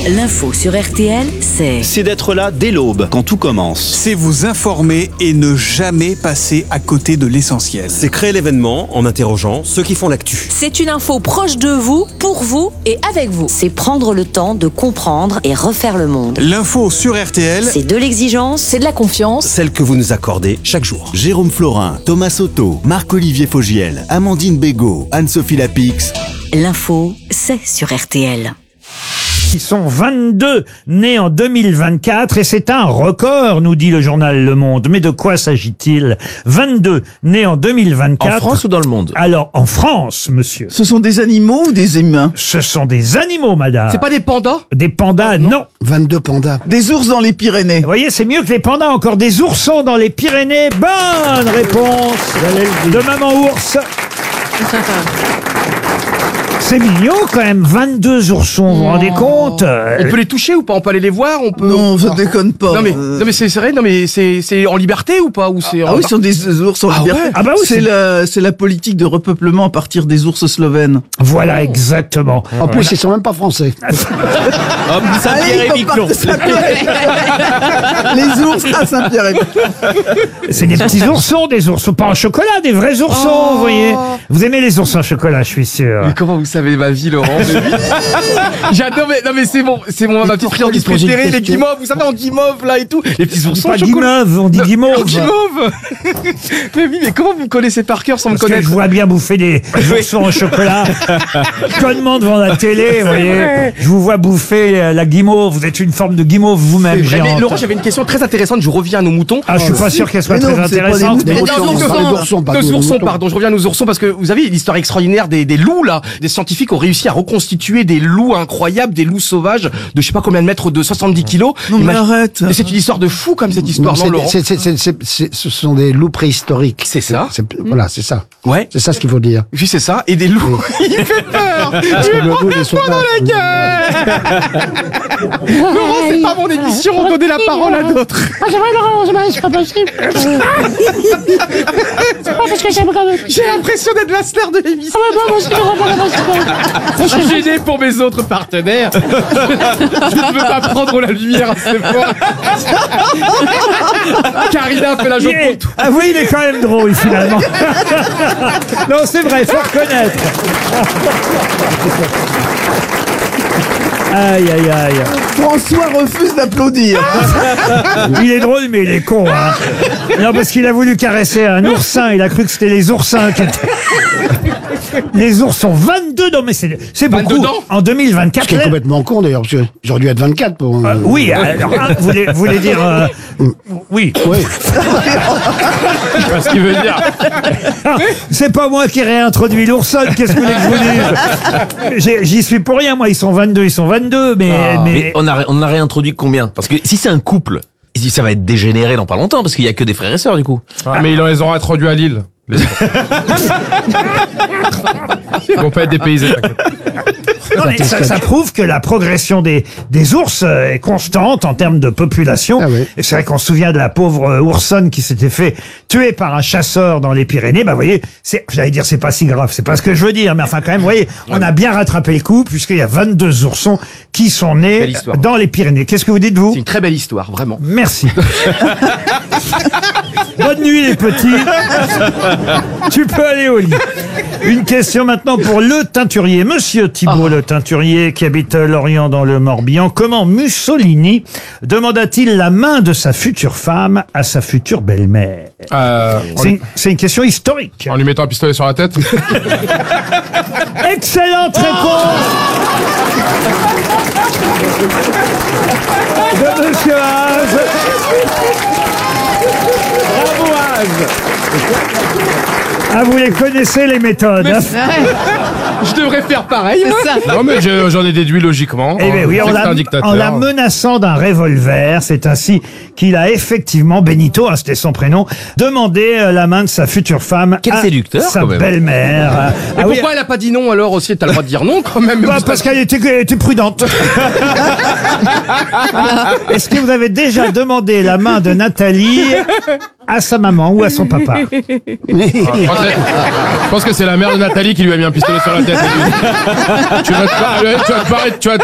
L'info sur RTL, c'est d'être là dès l'aube, quand tout commence. C'est vous informer et ne jamais passer à côté de l'essentiel. C'est créer l'événement en interrogeant ceux qui font l'actu. C'est une info proche de vous, pour vous et avec vous. C'est prendre le temps de comprendre et refaire le monde. L'info sur RTL, C'est de l'exigence, C'est de la confiance. Celle que vous nous accordez chaque jour. Jérôme Florin, Thomas Soto, Marc-Olivier Fogiel, Amandine Bégaud, Anne-Sophie Lapix. l'info, c'est sur RTL. Ils sont 22 nés en 2024 et c'est un record, nous dit le journal Le Monde. Mais de quoi s'agit-il? 22 nés en 2024. En France ou dans le monde? Alors, en France, monsieur. Ce sont des animaux ou des humains? Ce sont des animaux, madame. C'est pas des pandas? Des pandas, non. 22 pandas. Des ours dans les Pyrénées. Vous voyez, c'est mieux que les pandas, encore des oursons dans les Pyrénées. Bonne réponse de Maman Ours. C'est mignon quand même, 22 oursons, vous vous rendez compte? On peut les toucher ou pas? On peut aller les voir? On peut... Non, ça déconne pas. Non mais c'est vrai, non mais c'est en liberté ou pas? Ou c'est Ah oui, ce sont des ours en liberté. Ah bah oui, c'est la politique de repeuplement à partir des ours slovènes. Voilà, exactement. En plus, ils sont même pas français. Allez, il faut pas de Saint-Pierre. Les ours à Saint-Pierre. C'est des petits oursons, des oursons pas en chocolat, des vrais oursons, vous voyez. Vous aimez les oursons en chocolat, je suis sûr. Mais comment vous savez ma vie, Laurent? J'adore, mais non mais c'est mon ma petite friandise préférée, les guimauves, vous savez en guimauve là et tout, les petits oursons. Pas guimauve, on dit guimauve. Guimauve. Mais oui, mais comment vous connaissez par cœur sans me Parce que connaître? je vois bien bouffer des oursons en chocolat. Connement devant la télé, vous voyez. Je vous vois bouffer la guimauve. Vous êtes une forme de guimauve vous-même, Mais géante. Laurent, j'avais une question très intéressante, je reviens à nos moutons. Ah, je suis pas sûr qu'elle soit Mais non, très c'est pas des intéressante. moutons. Nos oursons, pardon, je reviens à nos oursons parce que vous avez l'histoire extraordinaire des loups là. Des scientifiques ont réussi à reconstituer des loups incroyables, des loups sauvages de je sais pas combien de mètres, de 70 kilos. Non mais arrête. Et c'est une histoire de fou comme cette histoire, non, Laurent? Ce sont des loups préhistoriques. C'est ça. Voilà, c'est ça. Ouais. C'est ça ce qu'il faut dire. Oui, c'est ça. Et des loups. Il fait peur. Tu me prends pas dans la gueule. Laurent, c'est pas mon émission. Donnez la parole à d'autres. Ah, c'est vrai, Laurent, c'est pas possible. C'est pas parce que c'est quand même. J'ai l'impression d'être la star de l'émission. Ah, ouais, moi aussi, Laurent, Je suis gêné pour mes autres partenaires. Je ne veux pas prendre la lumière assez fort. Karina fait la joke pour tout. Ah oui, il est quand même drôle, finalement. Non, c'est vrai, faut reconnaître. Aïe, aïe, aïe. François refuse d'applaudir. Il est drôle, mais il est con, hein. Non, parce qu'il a voulu caresser un oursin. Il a cru que c'était les oursins qui étaient... Les ours sont 22, non mais c'est beaucoup. 22 dents En 2024. Ce qui est complètement con d'ailleurs, parce qu'ils auraient dû être 24 pour... Oui, alors, vous voulez dire... oui. Oui. Ce qu'il veut dire. C'est pas moi qui réintroduis l'ourson, qu'est-ce que vous voulez que je vous dise? J'y suis pour rien, moi, ils sont 22, mais... On a réintroduit combien? Parce que si c'est un couple, ça va être dégénéré dans pas longtemps, parce qu'il y a que des frères et sœurs, du coup. Mais ils les auront introduits à Lille. Ils vont pas être dépaysés. Non, mais ça prouve que la progression des ours est constante en termes de population. Ah oui. Et c'est vrai qu'on se souvient de la pauvre oursonne qui s'était fait tuer par un chasseur dans les Pyrénées. Bah, vous voyez, j'allais dire c'est pas si grave, c'est pas ce que je veux dire, mais enfin quand même, vous voyez, on a bien rattrapé le coup puisqu'il y a 22 oursons qui sont nés dans les Pyrénées. Qu'est-ce que vous dites, vous? C'est une très belle histoire, vraiment. Merci. Bonne nuit les petits. Tu peux aller au lit. Une question maintenant pour Le Teinturier. Monsieur Thibault Le Teinturier, qui habite Lorient dans le Morbihan. Comment Mussolini demanda-t-il la main de sa future femme à sa future belle-mère? C'est une question historique. En lui mettant un pistolet sur la tête. Excellente réponse de Monsieur Haas. Bravo Haas. Ah, vous les connaissez les méthodes, hein? Je devrais faire pareil. Non mais j'en ai déduit logiquement. Eh bien oui, C'est un dictateur. en la menaçant d'un revolver, c'est ainsi qu'il a effectivement, Benito, hein, c'était son prénom, demandé la main de sa future femme Quel à séducteur, sa quand même. belle-mère. Et pourquoi elle a pas dit non alors aussi? T'as le droit de dire non quand même. Parce qu'elle était prudente. Est-ce que vous avez déjà demandé la main de Nathalie à sa maman ou à son papa? Je pense que c'est la mère de Nathalie qui lui a mis un pistolet sur la tête. Tu vas te